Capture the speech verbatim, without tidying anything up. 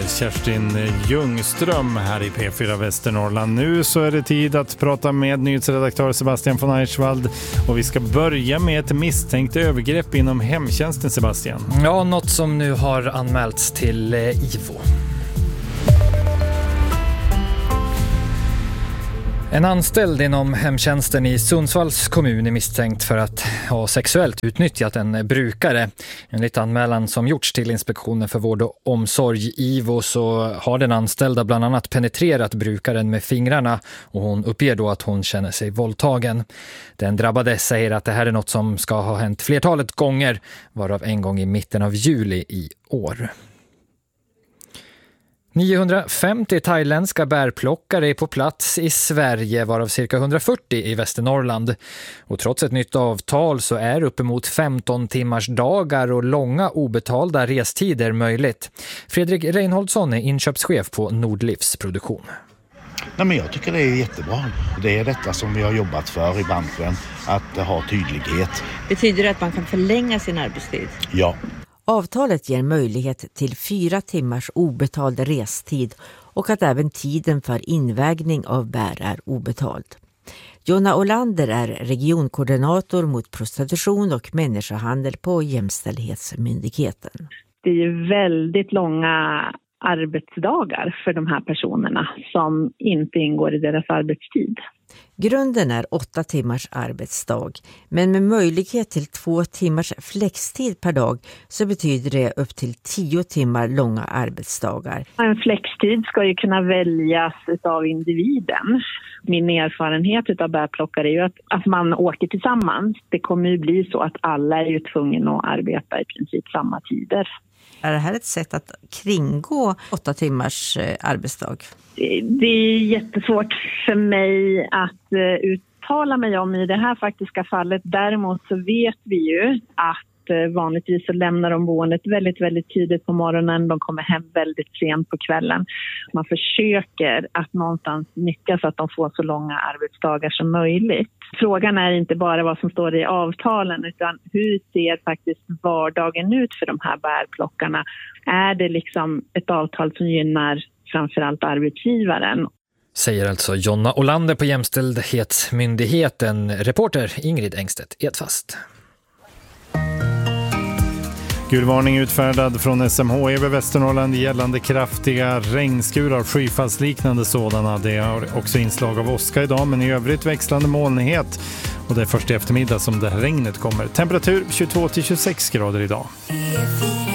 Kerstin Ljungström här i P fyra Västernorrland. Nu så är det tid att prata med nyhetsredaktör Sebastian von Eichwald. Och vi ska börja med ett misstänkt övergrepp inom hemtjänsten, Sebastian. Ja, något som nu har anmälts till I V O. En anställd inom hemtjänsten i Sundsvalls kommun är misstänkt för att ha sexuellt utnyttjat en brukare. Enligt anmälan som gjorts till Inspektionen för vård och omsorg I V O så har den anställda bland annat penetrerat brukaren med fingrarna och hon uppger då att hon känner sig våldtagen. Den drabbade säger att det här är något som ska ha hänt flertalet gånger, varav en gång i mitten av juli i år. niohundrafemtio thailändska bärplockare är på plats i Sverige, varav cirka hundrafyrtio i Västernorrland. Och trots ett nytt avtal så är uppemot femton timmars dagar och långa obetalda restider möjligt. Fredrik Reinholdsson är inköpschef på Nordlivs produktion. Nej, men jag tycker det är jättebra. Det är detta som vi har jobbat för i branschen, att ha tydlighet. Betyder det att man kan förlänga sin arbetstid? Ja. Avtalet ger möjlighet till fyra timmars obetald restid och att även tiden för invägning av bär är obetald. Jonna Olander är regionkoordinator mot prostitution och människohandel på Jämställdhetsmyndigheten. Det är ju väldigt långa arbetsdagar för de här personerna som inte ingår i deras arbetstid. Grunden är åtta timmars arbetsdag, men med möjlighet till två timmars flextid per dag så betyder det upp till tio timmar långa arbetsdagar. En flextid ska ju kunna väljas av individen. Min erfarenhet av bärplockare är ju att, att man åker tillsammans. Det kommer ju bli så att alla är ju tvungna att arbeta i princip samma tider. Är det här ett sätt att kringgå åtta timmars arbetsdag? Det är jättesvårt för mig att uttala mig om i det här faktiska fallet. Däremot så vet vi ju att vanligtvis så lämnar de boendet väldigt, väldigt tidigt på morgonen. De kommer hem väldigt sent på kvällen. Man försöker att någonstans nyttja så att de får så långa arbetsdagar som möjligt. Frågan är inte bara vad som står i avtalen utan hur ser faktiskt vardagen ut för de här bärplockarna? Är det liksom ett avtal som gynnar framförallt arbetsgivaren? Säger alltså Jonna Olander på Jämställdhetsmyndigheten. Reporter Ingrid Engstedt Edfast. Gulvarning utfärdad från S M H över Västernorrland gällande kraftiga regnskurar, skyfallsliknande sådana. Det har också inslag av åska idag, men i övrigt växlande molnighet. Och det är först i eftermiddag som det här regnet kommer. Temperatur tjugotvå till tjugosex grader idag.